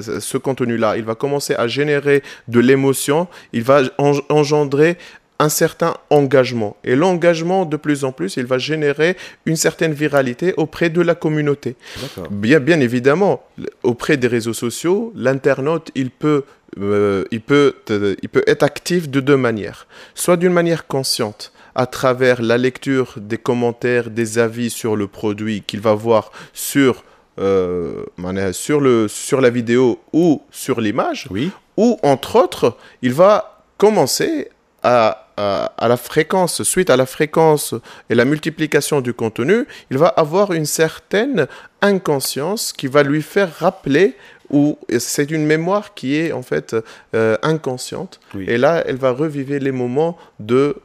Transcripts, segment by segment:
ce contenu-là, il va commencer à générer de l'émotion, il va engendrer un certain engagement. Et l'engagement, de plus en plus, il va générer une certaine viralité auprès de la communauté. Bien évidemment, auprès des réseaux sociaux, l'internaute, il peut être actif de deux manières. Soit d'une manière consciente, à travers la lecture des commentaires, des avis sur le produit qu'il va voir sur la vidéo ou sur l'image, ou entre autres, il va commencer à la fréquence, suite à la fréquence et la multiplication du contenu, il va avoir une certaine inconscience qui va lui faire rappeler, ou c'est une mémoire qui est en fait inconsciente. Et là, elle va revivre les moments de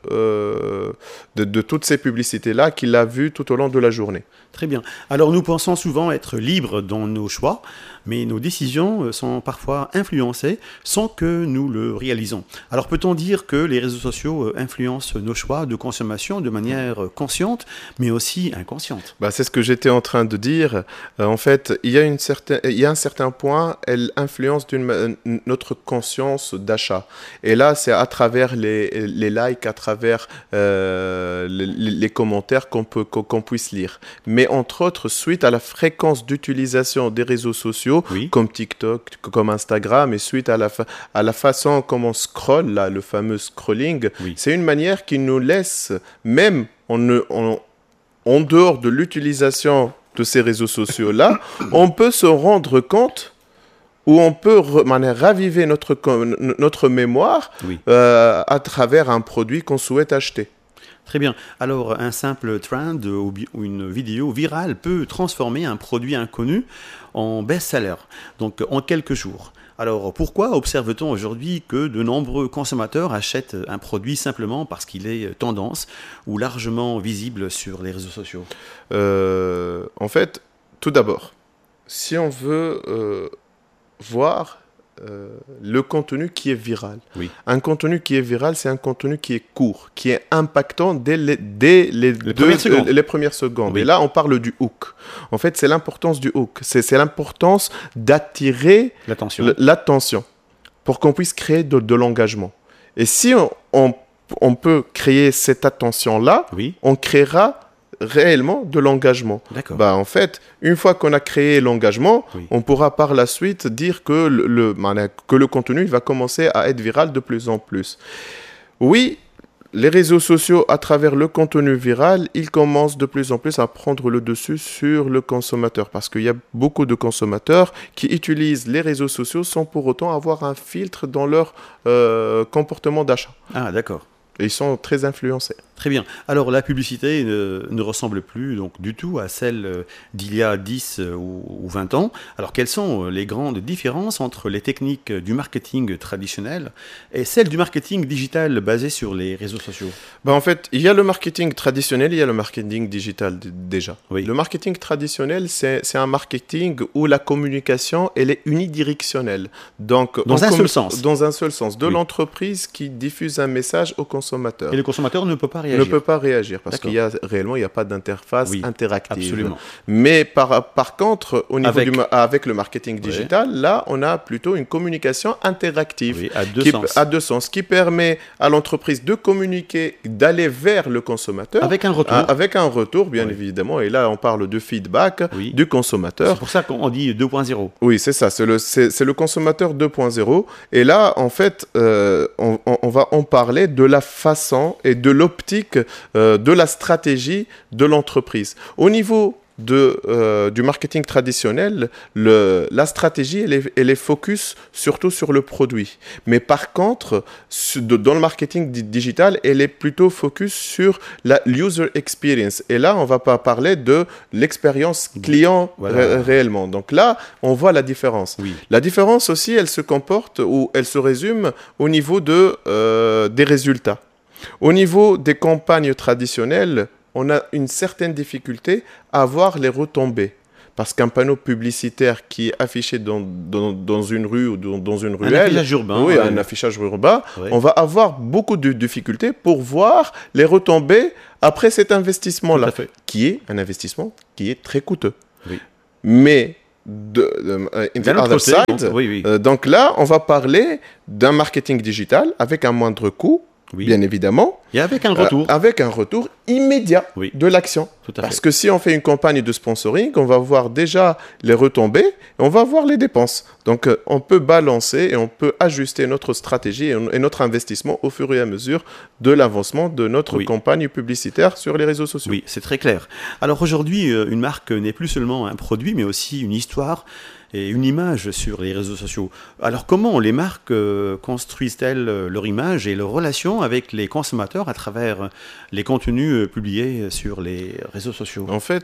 toutes ces publicités-là qu'il a vues tout au long de la journée. Très bien. Alors nous pensons souvent être libres dans nos choix, mais nos décisions sont parfois influencées sans que nous le réalisons. Alors peut-on dire que les réseaux sociaux influencent nos choix de consommation de manière consciente, mais aussi inconsciente? C'est ce que j'étais en train de dire. En fait, il y a un certain point, elle influence notre conscience d'achat. Et là, c'est à travers les likes, à travers les commentaires qu'on puisse lire. Mais entre autres, suite à la fréquence d'utilisation des réseaux sociaux, comme TikTok, comme Instagram, et suite à la façon comme on scrolle, là, le fameux scrolling, c'est une manière qui nous laisse, même en dehors de l'utilisation de ces réseaux sociaux-là, on peut se rendre compte où on peut raviver notre mémoire à travers un produit qu'on souhaite acheter. Très bien. Alors, un simple trend ou une vidéo virale peut transformer un produit inconnu en best-seller, donc en quelques jours. Alors, pourquoi observe-t-on aujourd'hui que de nombreux consommateurs achètent un produit simplement parce qu'il est tendance ou largement visible sur les réseaux sociaux? En fait, tout d'abord, si on veut voir le contenu qui est viral. Un contenu qui est viral, c'est un contenu qui est court, qui est impactant dès les premières secondes. Et là, on parle du hook. En fait, c'est l'importance du hook. C'est l'importance d'attirer l'attention pour qu'on puisse créer de l'engagement. Et si on peut créer cette attention-là, on créera réellement de l'engagement. En fait, une fois qu'on a créé l'engagement, on pourra par la suite dire que le contenu va commencer à être viral de plus en plus. Oui, les réseaux sociaux, à travers le contenu viral, ils commencent de plus en plus à prendre le dessus sur le consommateur, parce qu'il y a beaucoup de consommateurs qui utilisent les réseaux sociaux sans pour autant avoir un filtre dans leur comportement d'achat. Ah, d'accord. Et ils sont très influencés. Très bien. Alors, la publicité ne ressemble plus donc, du tout à celle d'il y a 10 ou 20 ans. Alors, quelles sont les grandes différences entre les techniques du marketing traditionnel et celles du marketing digital basé sur les réseaux sociaux? En fait, il y a le marketing traditionnel, il y a le marketing digital déjà. Le marketing traditionnel, c'est un marketing où la communication, elle est unidirectionnelle. Donc, dans un seul sens. Dans un seul sens. De l'entreprise qui diffuse un message au consommateur. Et le consommateur ne peut pas réagir. Ne peut pas réagir parce qu'il y a réellement il n'y a pas d'interface interactive. Absolument. Mais par contre au niveau avec le marketing digital, là on a plutôt une communication interactive à deux sens qui permet à l'entreprise de communiquer, d'aller vers le consommateur avec un retour. Avec un retour bien évidemment, et là on parle de feedback du consommateur. C'est pour ça qu'on dit 2.0. Oui, c'est ça, c'est le consommateur 2.0 et là en fait on va en parler de la façon et de l'optique de la stratégie de l'entreprise. Au niveau du marketing traditionnel, la stratégie, elle est focus surtout sur le produit. Mais par contre, dans le marketing digital, elle est plutôt focus sur la user experience. Et là, on ne va pas parler de l'expérience client réellement. Donc là, on voit la différence. La différence aussi, elle se comporte ou elle se résume au niveau des résultats. Au niveau des campagnes traditionnelles, on a une certaine difficulté à voir les retombées. Parce qu'un panneau publicitaire qui est affiché dans une rue ou dans une ruelle... Un affichage urbain. Oui, un affichage urbain. On va avoir beaucoup de difficultés pour voir les retombées après cet investissement-là, qui est un investissement qui est très coûteux. Mais in the other side. Donc là, on va parler d'un marketing digital avec un moindre coût, bien évidemment. Et avec un retour. Avec un retour immédiat de l'action. Parce que si on fait une campagne de sponsoring, on va voir déjà les retombées et on va voir les dépenses. Donc, on peut balancer et on peut ajuster notre stratégie et notre investissement au fur et à mesure de l'avancement de notre campagne publicitaire sur les réseaux sociaux. Oui, c'est très clair. Alors aujourd'hui, une marque n'est plus seulement un produit, mais aussi une histoire et une image sur les réseaux sociaux. Alors comment les marques construisent-elles leur image et leur relation avec les consommateurs à travers les contenus publiés sur les réseaux sociaux? En fait,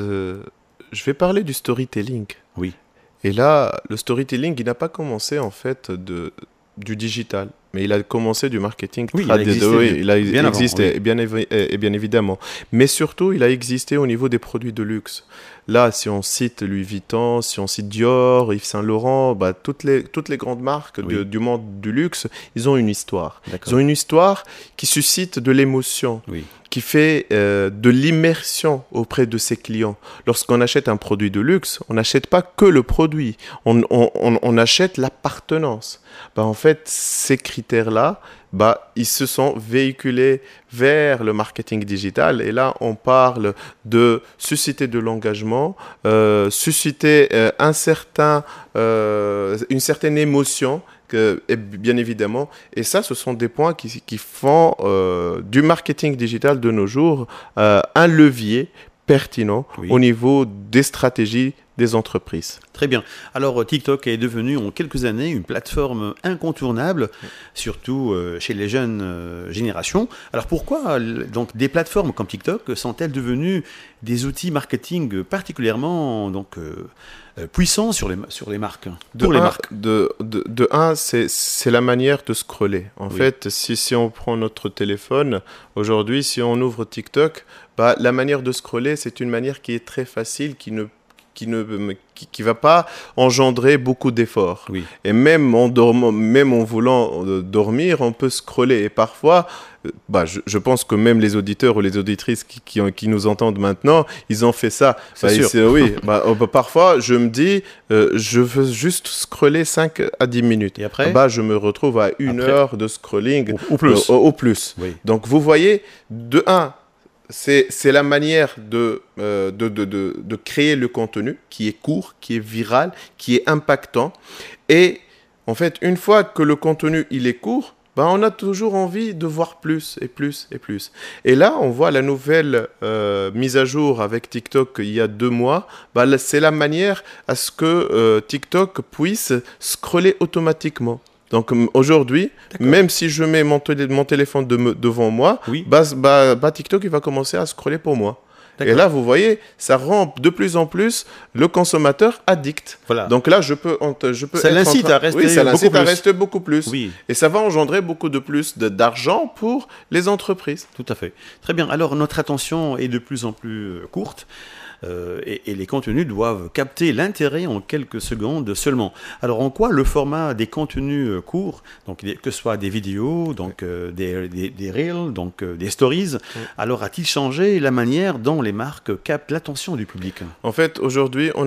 je vais parler du storytelling. Oui. Et là, le storytelling, il n'a pas commencé en fait du digital, mais il a commencé du marketing. Oui, il a existé bien évidemment. Mais surtout, il a existé au niveau des produits de luxe. Là, si on cite Louis Vuitton, si on cite Dior, Yves Saint Laurent, toutes les grandes marques du monde du luxe, ils ont une histoire. Ils ont une histoire qui suscite de l'émotion, qui fait de l'immersion auprès de ses clients. Lorsqu'on achète un produit de luxe, on n'achète pas que le produit, on achète l'appartenance. En fait, ces critères-là, ils se sont véhiculés vers le marketing digital. Et là, on parle de susciter de l'engagement, susciter une certaine émotion, bien évidemment. Et ça, ce sont des points qui font du marketing digital de nos jours un levier pertinent au niveau des stratégies des entreprises. Très bien. Alors TikTok est devenu en quelques années une plateforme incontournable, surtout chez les jeunes générations. Alors pourquoi donc des plateformes comme TikTok sont-elles devenues des outils marketing particulièrement puissants sur les marques? De un, c'est la manière de scroller. En fait, si on prend notre téléphone, aujourd'hui, si on ouvre TikTok, la manière de scroller, c'est une manière qui est très facile, qui va pas engendrer beaucoup d'efforts. Et même en voulant dormir, on peut scroller. Et parfois, je pense que même les auditeurs ou les auditrices qui nous entendent maintenant, ils ont fait ça. C'est sûr. Parfois, je me dis, je veux juste scroller 5 à 10 minutes. Et après, je me retrouve à une heure de scrolling ou plus. Au plus. Donc, vous voyez, de un, c'est la manière de créer le contenu qui est court, qui est viral, qui est impactant. Et en fait, une fois que le contenu il est court, on a toujours envie de voir plus et plus et plus. Et là, on voit la nouvelle mise à jour avec TikTok il y a 2 mois. C'est la manière à ce que TikTok puisse scroller automatiquement. Donc aujourd'hui, même si je mets mon téléphone devant moi, TikTok il va commencer à scroller pour moi. Et là, vous voyez, ça rend de plus en plus le consommateur addict. Voilà. Donc là, je peux ça l'incite à rester beaucoup plus. Et ça va engendrer beaucoup de plus d'argent pour les entreprises. Tout à fait. Très bien. Alors, notre attention est de plus en plus courte. Et les contenus doivent capter l'intérêt en quelques secondes seulement. Alors en quoi le format des contenus courts, donc que ce soit des vidéos, donc des reels, donc des stories, alors a-t-il changé la manière dont les marques captent l'attention du public? En fait, aujourd'hui, on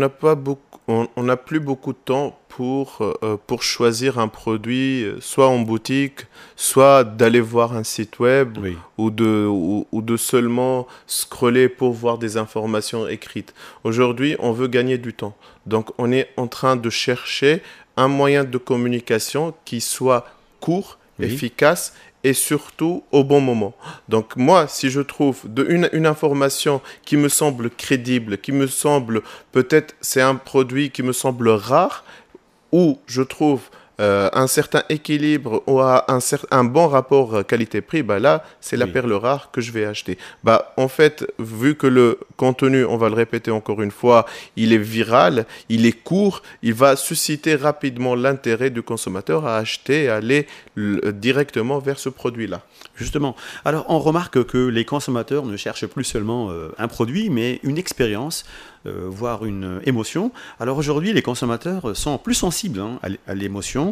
n'a plus beaucoup de temps pour choisir un produit, soit en boutique, soit d'aller voir un site web ou de seulement scroller pour voir des informations écrites. Aujourd'hui, on veut gagner du temps. Donc, on est en train de chercher un moyen de communication qui soit court, efficace et surtout au bon moment. Donc moi, si je trouve une information qui me semble crédible, qui me semble peut-être c'est un produit qui me semble rare, où je trouve un certain équilibre ou un bon rapport qualité-prix, là, c'est la perle rare que je vais acheter. En fait, vu que le contenu, on va le répéter encore une fois, il est viral, il est court, il va susciter rapidement l'intérêt du consommateur à acheter et aller directement vers ce produit-là. Justement. Alors, on remarque que les consommateurs ne cherchent plus seulement un produit, mais une expérience voire une émotion. Alors aujourd'hui, les consommateurs sont plus sensibles à l'émotion,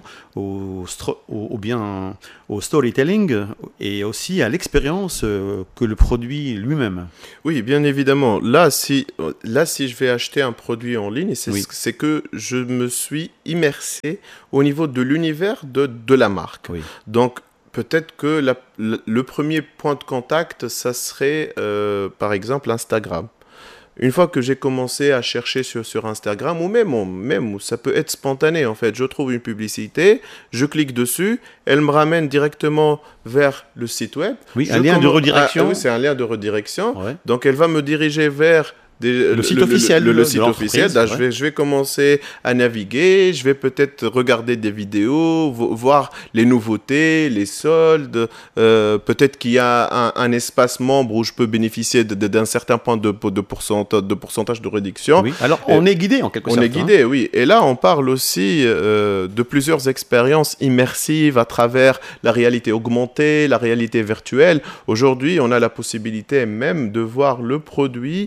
bien au storytelling et aussi à l'expérience que le produit lui-même. Oui, bien évidemment. Là, si je vais acheter un produit en ligne, c'est que je me suis immersé au niveau de l'univers de la marque. Oui. Donc, peut-être que le premier point de contact, ça serait, par exemple, Instagram. Une fois que j'ai commencé à chercher sur Instagram, ou même ça peut être spontané en fait, je trouve une publicité, je clique dessus, elle me ramène directement vers le site web. Oui, un lien de redirection. Oui, c'est un lien de redirection. Ouais. Donc elle va me diriger vers le site officiel. Le site officiel. Là, ouais. je vais commencer à naviguer, je vais peut-être regarder des vidéos, voir les nouveautés, les soldes. Peut-être qu'il y a un espace membre où je peux bénéficier d'un certain point de pourcentage de réduction. Oui. Alors, on est guidé en quelque sorte. On est guidé, oui. Et là, on parle aussi de plusieurs expériences immersives à travers la réalité augmentée, la réalité virtuelle. Aujourd'hui, on a la possibilité même de voir le produit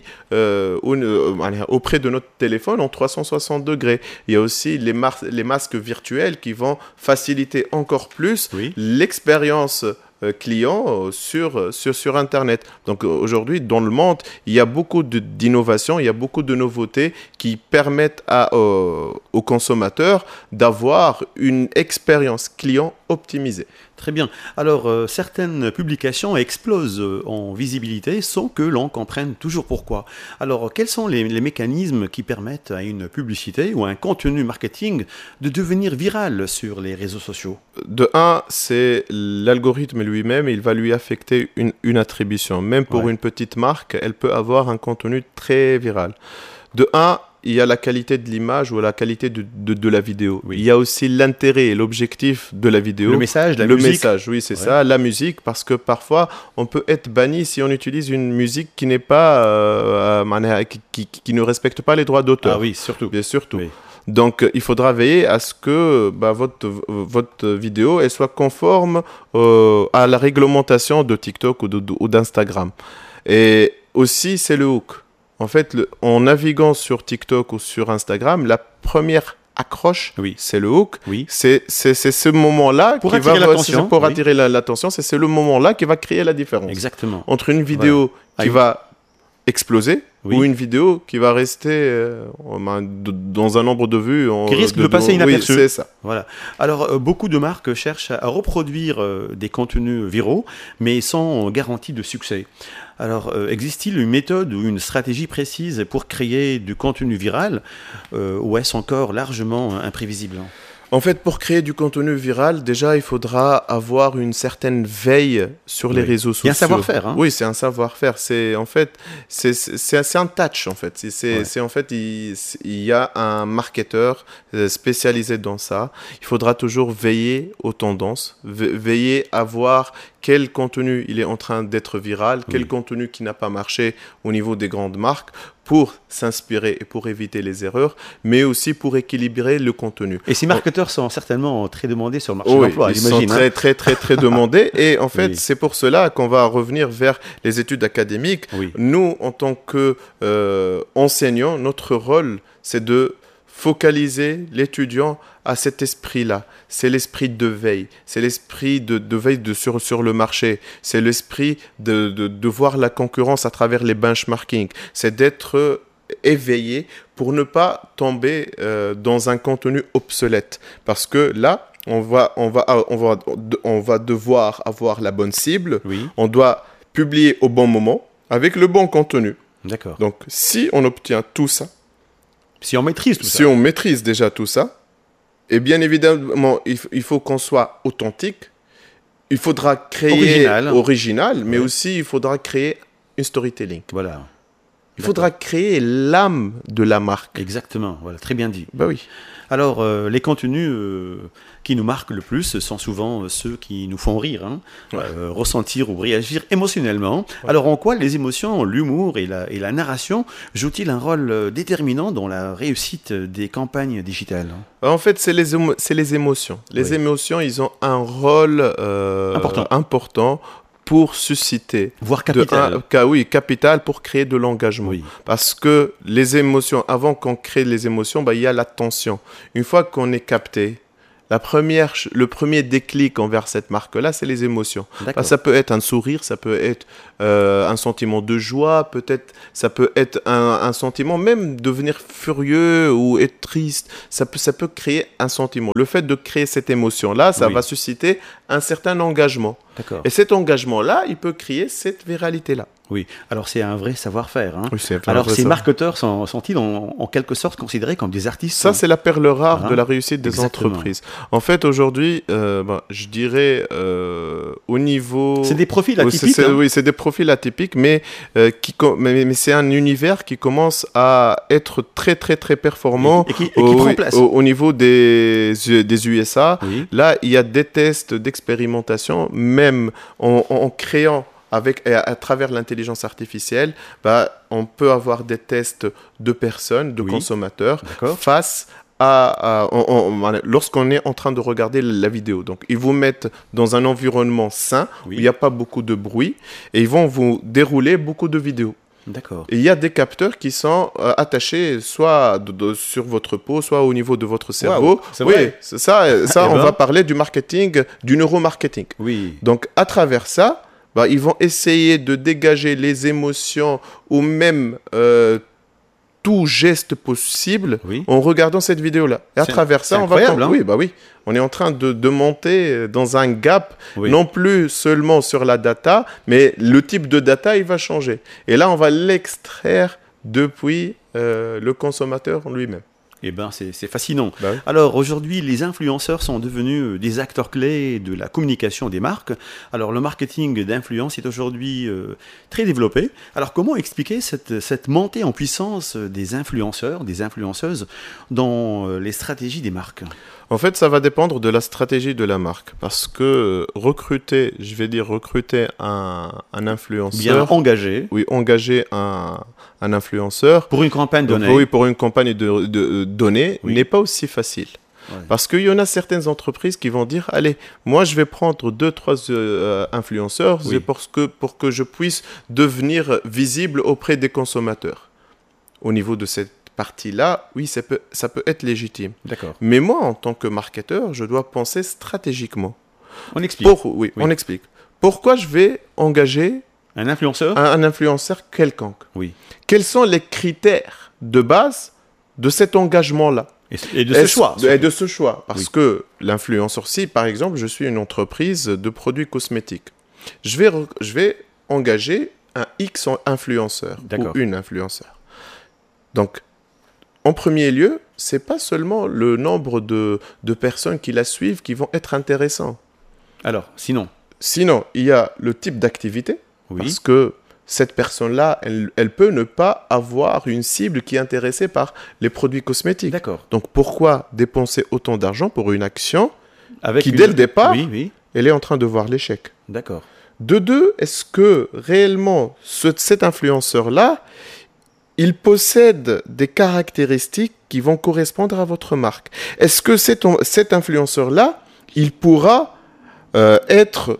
auprès de notre téléphone en 360 degrés. Il y a aussi les masques virtuels qui vont faciliter encore plus l'expérience client sur Internet. Donc aujourd'hui, dans le monde, il y a beaucoup d'innovations, il y a beaucoup de nouveautés qui permettent aux consommateurs d'avoir une expérience client optimisée. Très bien. Alors, certaines publications explosent en visibilité sans que l'on comprenne toujours pourquoi. Alors, quels sont les mécanismes qui permettent à une publicité ou à un contenu marketing de devenir viral sur les réseaux sociaux ? De un, c'est l'algorithme lui-même, il va lui affecter une attribution. Même pour une petite marque, elle peut avoir un contenu très viral. De un, il y a la qualité de l'image ou la qualité de la vidéo. Oui. Il y a aussi l'intérêt et l'objectif de la vidéo. Le message, la musique. Le message, oui, c'est ça. La musique, parce que parfois, on peut être banni si on utilise une musique qui n'est pas, qui ne respecte pas les droits d'auteur. Ah oui, surtout. Bien surtout. Oui. Donc, il faudra veiller à ce que votre vidéo elle soit conforme à la réglementation de TikTok ou d'Instagram. Et aussi, c'est le hook. En fait, en naviguant sur TikTok ou sur Instagram, la première accroche, c'est le hook. Oui. C'est ce moment-là pour attirer l'attention. Pour attirer l'attention, c'est le moment-là qui va créer la différence. Exactement. Entre une vidéo qui va exploser ou une vidéo qui va rester dans un nombre de vues. Qui risque de passer inaperçue. Oui, c'est ça. Voilà. Alors, beaucoup de marques cherchent à reproduire des contenus viraux, mais sans garantie de succès. Alors, existe-t-il une méthode ou une stratégie précise pour créer du contenu viral ou est-ce encore largement imprévisible ? En fait, pour créer du contenu viral, déjà, il faudra avoir une certaine veille sur les réseaux sociaux. Il y a un savoir-faire. Oui, c'est un savoir-faire. C'est un touch, en fait. En fait, il y a un marketeur spécialisé dans ça. Il faudra toujours veiller aux tendances, veiller à voir quel contenu il est en train d'être viral, quel contenu qui n'a pas marché au niveau des grandes marques, pour s'inspirer et pour éviter les erreurs, mais aussi pour équilibrer le contenu. Et ces marketeurs sont certainement très demandés sur le marché de l'emploi, j'imagine. Ils sont très demandés. Et en fait, c'est pour cela qu'on va revenir vers les études académiques. Oui. Nous, en tant qu'enseignants, notre rôle, c'est de focaliser l'étudiant à cet esprit-là. C'est l'esprit de veille. C'est l'esprit de veille sur le marché. C'est l'esprit de voir la concurrence à travers les benchmarking. C'est d'être éveillé pour ne pas tomber dans un contenu obsolète. Parce que là, on va devoir avoir la bonne cible. Oui. On doit publier au bon moment avec le bon contenu. D'accord. Donc, si on obtient tout ça, si on maîtrise tout ça. Si on maîtrise déjà tout ça, et bien évidemment, il faut qu'on soit authentique. Il faudra créer original, mais aussi il faudra créer une storytelling. Voilà. Il faudra créer l'âme de la marque. Exactement, voilà, très bien dit. Bah oui. Alors, les contenus qui nous marquent le plus sont souvent ceux qui nous font rire, ressentir ou réagir émotionnellement. Ouais. Alors, en quoi les émotions, l'humour et la narration jouent-ils un rôle déterminant dans la réussite des campagnes digitales ? En fait, c'est les émotions. Les émotions, ils ont un rôle important pour susciter. Voire capital. Oui, capital pour créer de l'engagement. Oui. Parce que les émotions, avant qu'on crée les émotions, il y a l'attention. Une fois qu'on est capté, le premier déclic envers cette marque-là, c'est les émotions. Ça peut être un sourire, ça peut être un sentiment de joie, peut-être ça peut être un sentiment même devenir furieux ou être triste. Ça peut créer un sentiment. Le fait de créer cette émotion-là, ça va susciter un certain engagement. D'accord. Et cet engagement-là, il peut créer cette viralité-là. Oui, alors c'est un vrai savoir-faire. Oui, alors ces marketeurs sont-ils en quelque sorte considérés comme des artistes? Ça, c'est la perle rare de la réussite des entreprises. En fait, aujourd'hui, je dirais au niveau... C'est des profils atypiques. Oui, c'est des profils atypiques, mais c'est un univers qui commence à être très, très, très performant et qui prend place. Au niveau des USA. Oui. Là, il y a des tests d'expérimentation, même en créant à travers l'intelligence artificielle, on peut avoir des tests de personnes, de consommateurs, face lorsqu'on est en train de regarder la vidéo. Donc, ils vous mettent dans un environnement sain, où il n'y a pas beaucoup de bruit, et ils vont vous dérouler beaucoup de vidéos. D'accord. Et il y a des capteurs qui sont attachés soit sur votre peau, soit au niveau de votre cerveau. Wow, c'est vrai. Ça on va parler du marketing, du neuromarketing. Oui. Donc, à travers ça, ils vont essayer de dégager les émotions ou même tout geste possible en regardant cette vidéo-là. Et à travers ça, on est en train de monter dans un gap, non plus seulement sur la data, mais le type de data, il va changer. Et là, on va l'extraire depuis le consommateur lui-même. Eh bien, c'est fascinant. Oui. Alors, aujourd'hui, les influenceurs sont devenus des acteurs clés de la communication des marques. Alors, le marketing d'influence est aujourd'hui très développé. Alors, comment expliquer cette montée en puissance des influenceurs, des influenceuses dans les stratégies des marques ? En fait, ça va dépendre de la stratégie de la marque. Parce que recruter un influenceur... Bien engagé. Oui, engager un influenceur... Pour une campagne donnée. Oui, pour une campagne donnée, n'est pas aussi facile. Ouais. Parce qu'il y en a certaines entreprises qui vont dire, allez, moi je vais prendre 2-3 influenceurs pour que je puisse devenir visible auprès des consommateurs. Au niveau de cette partie-là, oui, ça peut être légitime. D'accord. Mais moi, en tant que marketeur, je dois penser stratégiquement. On explique. On explique. Pourquoi je vais engager un influenceur un influenceur quelconque? Oui. Quels sont les critères de base de cet engagement-là? Et de ce choix. Et de ce choix. Parce que l'influenceur, si par exemple, je suis une entreprise de produits cosmétiques, je vais engager un X influenceur ou une influenceur. Donc, en premier lieu, ce n'est pas seulement le nombre de personnes qui la suivent qui vont être intéressants. Alors, sinon, il y a le type d'activité, parce que cette personne-là, elle peut ne pas avoir une cible qui est intéressée par les produits cosmétiques. D'accord. Donc, pourquoi dépenser autant d'argent pour une action dès le départ, elle est en train de voir l'échec? D'accord. De deux, est-ce que réellement, cet influenceur-là, il possède des caractéristiques qui vont correspondre à votre marque? Est-ce que cet influenceur-là, il pourra être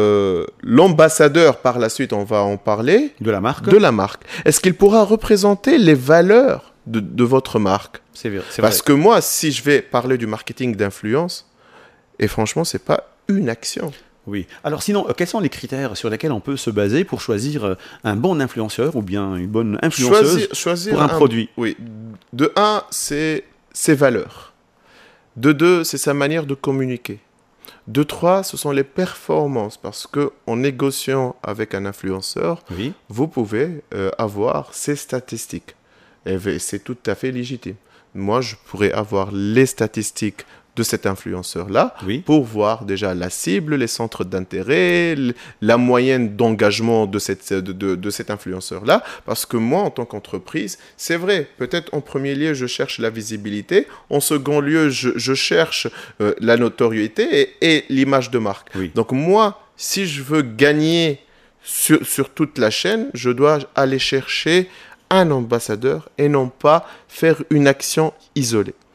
l'ambassadeur, par la suite, on va en parler, de la marque? Est-ce qu'il pourra représenter les valeurs de votre marque? C'est vrai. Parce que moi, si je vais parler du marketing d'influence, et franchement, ce n'est pas une action. Oui. Alors sinon, quels sont les critères sur lesquels on peut se baser pour choisir un bon influenceur ou bien une bonne influenceuse pour un produit? Oui. De 1, c'est ses valeurs. De 2, c'est sa manière de communiquer. De 3, ce sont les performances. Parce qu'en négociant avec un influenceur, vous pouvez avoir ses statistiques. Et c'est tout à fait légitime. Moi, je pourrais avoir les statistiques de cet influenceur-là pour voir déjà la cible, les centres d'intérêt, la moyenne d'engagement de cet influenceur-là. Parce que moi, en tant qu'entreprise, c'est vrai, peut-être en premier lieu, je cherche la visibilité. En second lieu, je cherche la notoriété et l'image de marque. Donc moi, si je veux gagner sur toute la chaîne, je dois aller chercher un ambassadeur et non pas faire une action isolée.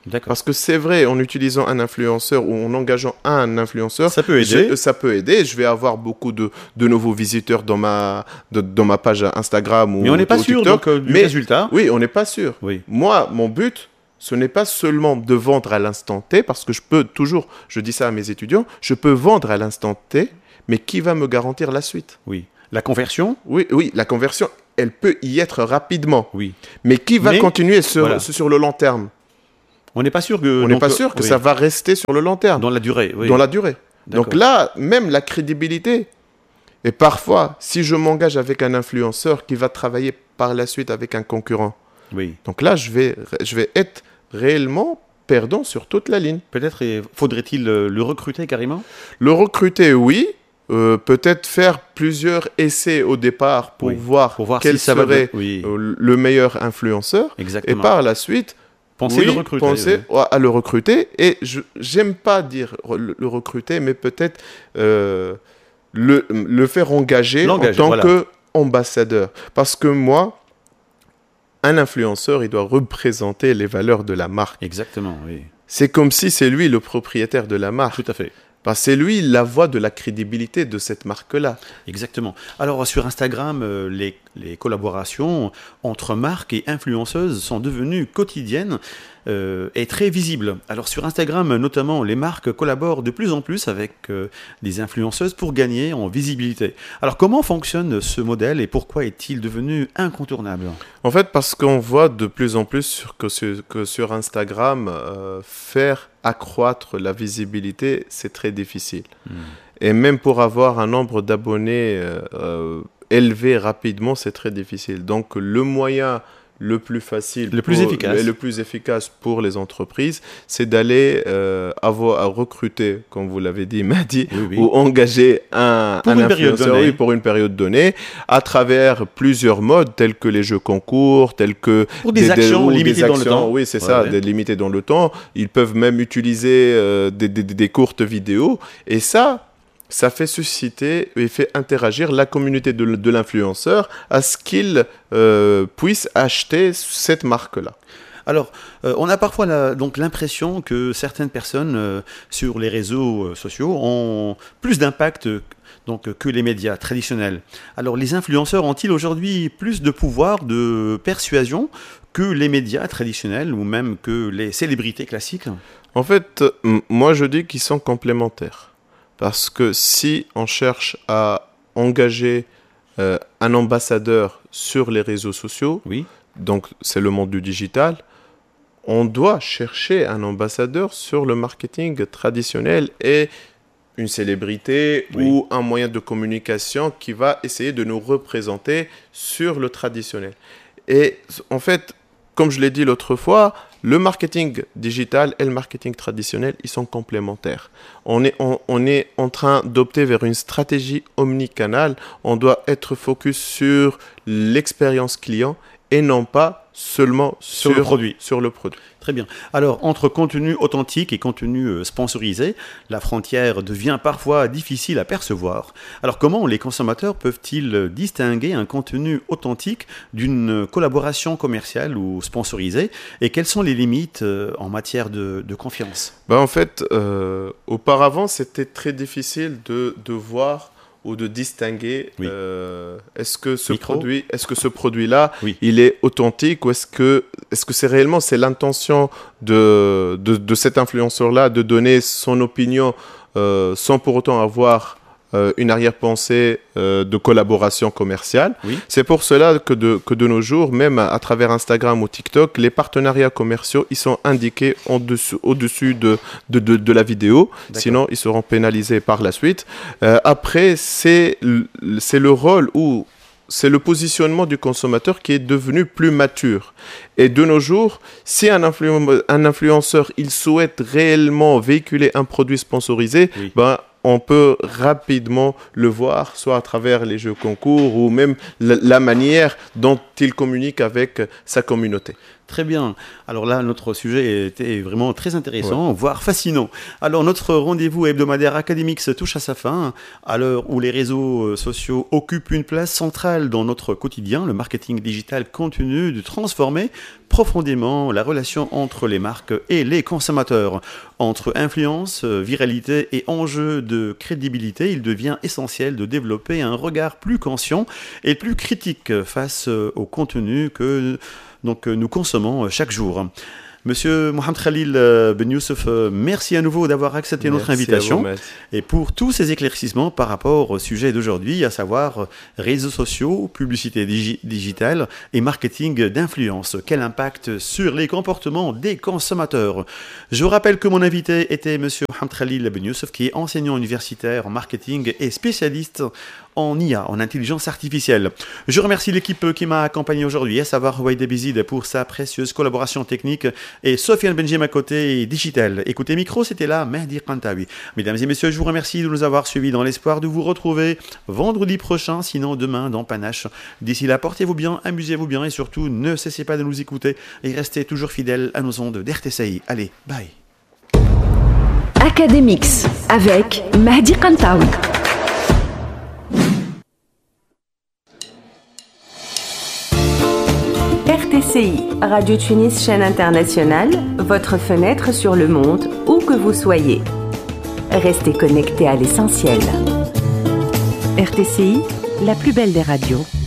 Parce que c'est vrai, en utilisant un influenceur ou en engageant un influenceur, ça peut aider. Ça peut aider. Je vais avoir beaucoup de nouveaux visiteurs dans ma page Instagram ou mais on n'est pas sûr TikTok. Donc, du résultat. Oui, on n'est pas sûr. Oui. Moi, mon but, ce n'est pas seulement de vendre à l'instant T, parce que je dis ça à mes étudiants, je peux vendre à l'instant T, mais qui va me garantir la suite? Oui. La conversion? Oui, la conversion, elle peut y être rapidement. Oui. Mais qui va continuer sur le long terme? On n'est pas sûr que... On n'est pas sûr que ça va rester sur le long terme. Dans la durée, oui. Dans la durée. Donc là, même la crédibilité. Et parfois, si je m'engage avec un influenceur qui va travailler par la suite avec un concurrent, donc là, je vais être réellement perdant sur toute la ligne. Peut-être faudrait-il le recruter carrément? Le recruter, oui. Peut-être faire plusieurs essais au départ pour voir quel serait le meilleur influenceur. Exactement. Et par la suite, penser à le recruter. Et j'aime pas dire le recruter, mais peut-être le faire engager en tant qu'ambassadeur. Parce que moi, un influenceur, il doit représenter les valeurs de la marque. Exactement, oui. C'est comme si c'est lui le propriétaire de la marque. Tout à fait. Parce que c'est lui la voix de la crédibilité de cette marque-là. Exactement. Alors sur Instagram, les collaborations entre marques et influenceuses sont devenues quotidiennes et très visibles. Alors sur Instagram, notamment, les marques collaborent de plus en plus avec des influenceuses pour gagner en visibilité. Alors comment fonctionne ce modèle et pourquoi est-il devenu incontournable? En fait, parce qu'on voit de plus en plus que sur Instagram, faire accroître la visibilité, c'est très difficile. Et même pour avoir un nombre d'abonnés élevé rapidement, c'est très difficile. Donc le moyen le plus facile, le plus efficace pour les entreprises, c'est d'aller à recruter, comme vous l'avez dit, Mahdi, ou engager un influenceur pour une période donnée, à travers plusieurs modes, tels que les jeux concours, tels que pour des actions limitées dans le temps. Oui, c'est ça, limitées dans le temps. Ils peuvent même utiliser des courtes vidéos, et ça fait susciter et fait interagir la communauté de l'influenceur à ce qu'il puisse acheter cette marque-là. Alors, on a parfois l'impression que certaines personnes sur les réseaux sociaux ont plus d'impact que les médias traditionnels. Alors, les influenceurs ont-ils aujourd'hui plus de pouvoir de persuasion que les médias traditionnels ou même que les célébrités classiques? En fait, moi je dis qu'ils sont complémentaires. Parce que si on cherche à engager un ambassadeur sur les réseaux sociaux, donc c'est le monde du digital, on doit chercher un ambassadeur sur le marketing traditionnel et une célébrité ou un moyen de communication qui va essayer de nous représenter sur le traditionnel. Et en fait, comme je l'ai dit l'autre fois, le marketing digital et le marketing traditionnel, ils sont complémentaires. On est en train d'opter vers une stratégie omnicanale. On doit être focus sur l'expérience client et non pas seulement sur le produit. Très bien. Alors, entre contenu authentique et contenu sponsorisé, la frontière devient parfois difficile à percevoir. Alors, comment les consommateurs peuvent-ils distinguer un contenu authentique d'une collaboration commerciale ou sponsorisée? Et quelles sont les limites en matière de confiance? En fait, auparavant, c'était très difficile de voir ou de distinguer est-ce que ce produit-là, il est authentique ou est-ce que c'est réellement l'intention de cet influenceur-là de donner son opinion sans pour autant avoir une arrière-pensée de collaboration commerciale. C'est pour cela que de nos jours, même à travers Instagram ou TikTok, les partenariats commerciaux, ils sont indiqués au-dessus de la vidéo. Sinon, ils seront pénalisés par la suite. Après, c'est le rôle ou c'est le positionnement du consommateur qui est devenu plus mature. Et de nos jours, si un influenceur il souhaite réellement véhiculer un produit sponsorisé, on peut rapidement le voir, soit à travers les jeux concours ou même la manière dont il communique avec sa communauté. Très bien. Alors là, notre sujet était vraiment très intéressant, voire fascinant. Alors, notre rendez-vous hebdomadaire Academix touche à sa fin. À l'heure où les réseaux sociaux occupent une place centrale dans notre quotidien, le marketing digital continue de transformer profondément la relation entre les marques et les consommateurs. Entre influence, viralité et enjeux de crédibilité, il devient essentiel de développer un regard plus conscient et plus critique face au contenu que nous consommons chaque jour. Monsieur Mohamed Khalil Ben Youssef, merci à nouveau d'avoir accepté notre invitation et pour tous ces éclaircissements par rapport au sujet d'aujourd'hui, à savoir réseaux sociaux, publicité digitale et marketing d'influence. Quel impact sur les comportements des consommateurs? Je vous rappelle que mon invité était monsieur Mohamed Khalil Ben Youssef, qui est enseignant universitaire en marketing et spécialiste en IA, en intelligence artificielle. Je remercie l'équipe qui m'a accompagné aujourd'hui, à savoir Waïd Bizid pour sa précieuse collaboration technique et Sofiane Benjim à côté digital. Écoutez micro, c'était là Mehdi Kantawi. Mesdames et messieurs, je vous remercie de nous avoir suivis dans l'espoir de vous retrouver vendredi prochain, sinon demain dans Panache. D'ici là, portez-vous bien, amusez-vous bien et surtout ne cessez pas de nous écouter et restez toujours fidèles à nos ondes d'RTCI. Allez, bye. Academix avec Mehdi Kantawi. RTCI, Radio Tunis, chaîne internationale, votre fenêtre sur le monde, où que vous soyez. Restez connectés à l'essentiel. RTCI, la plus belle des radios.